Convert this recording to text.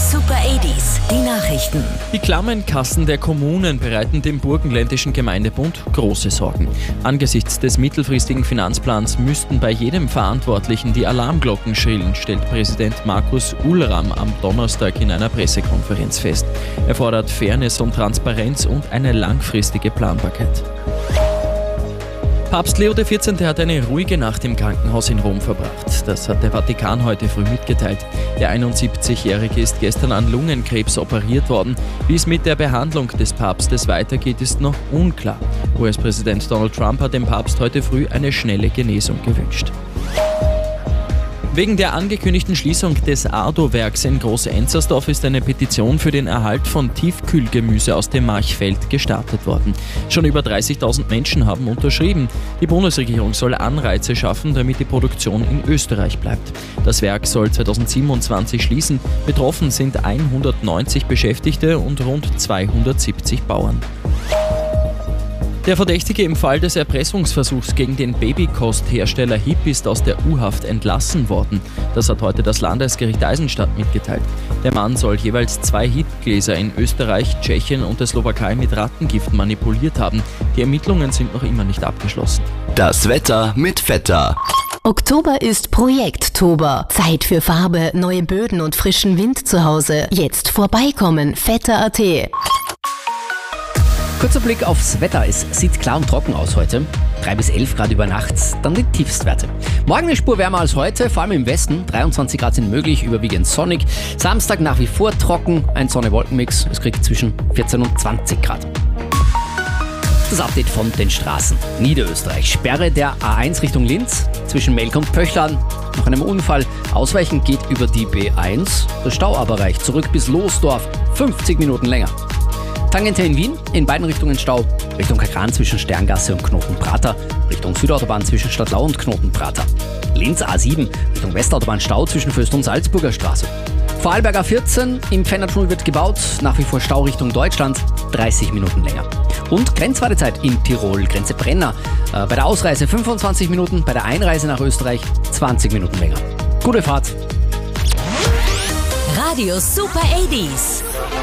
Super 80s, die Nachrichten. Die klammen Kassen der Kommunen bereiten dem Burgenländischen Gemeindebund große Sorgen. Angesichts des mittelfristigen Finanzplans müssten bei jedem Verantwortlichen die Alarmglocken schrillen, stellt Präsident Markus Ullram am Donnerstag in einer Pressekonferenz fest. Er fordert Fairness und Transparenz und eine langfristige Planbarkeit. Papst Leo XIV. Hat eine ruhige Nacht im Krankenhaus in Rom verbracht. Das hat der Vatikan heute früh mitgeteilt. Der 71-Jährige ist gestern an Lungenkrebs operiert worden. Wie es mit der Behandlung des Papstes weitergeht, ist noch unklar. US-Präsident Donald Trump hat dem Papst heute früh eine schnelle Genesung gewünscht. Wegen der angekündigten Schließung des Ardo-Werks in Groß-Enzersdorf ist eine Petition für den Erhalt von Tiefkühlgemüse aus dem Marchfeld gestartet worden. Schon über 30.000 Menschen haben unterschrieben. Die Bundesregierung soll Anreize schaffen, damit die Produktion in Österreich bleibt. Das Werk soll 2027 schließen. Betroffen sind 190 Beschäftigte und rund 270 Bauern. Der Verdächtige im Fall des Erpressungsversuchs gegen den Babykosthersteller HiP ist aus der U-Haft entlassen worden. Das hat heute das Landesgericht Eisenstadt mitgeteilt. Der Mann soll jeweils 2 HiP-Gläser in Österreich, Tschechien und der Slowakei mit Rattengift manipuliert haben. Die Ermittlungen sind noch immer nicht abgeschlossen. Das Wetter mit Vetter. Oktober ist Projekttober. Zeit für Farbe, neue Böden und frischen Wind zu Hause. Jetzt vorbeikommen, vetter.at. Kurzer Blick aufs Wetter. Es sieht klar und trocken aus heute. 3 bis 11 Grad über Nacht, dann die Tiefstwerte. Morgen eine Spur wärmer als heute, vor allem im Westen. 23 Grad sind möglich, überwiegend sonnig. Samstag nach wie vor trocken, ein Sonne-Wolken-Mix. Es kriegt zwischen 14 und 20 Grad. Das Update von den Straßen. Niederösterreich. Sperre der A1 Richtung Linz zwischen Melk und Pöchlern. Nach einem Unfall. Ausweichen geht über die B1. Der Stau aber reicht zurück bis Losdorf. 50 Minuten länger. Tangente in Wien, in beiden Richtungen Stau. Richtung Kagran zwischen Sterngasse und Knotenprater. Richtung Südautobahn zwischen Stadtlau und Knotenprater. Linz A7, Richtung Westautobahn Stau zwischen Föst und Salzburger Straße. Vorarlberg A14, im Fennertunnel wird gebaut. Nach wie vor Stau Richtung Deutschland, 30 Minuten länger. Und Grenzwartezeit in Tirol, Grenze Brenner. Bei der Ausreise 25 Minuten, bei der Einreise nach Österreich 20 Minuten länger. Gute Fahrt. Radio Super 80s.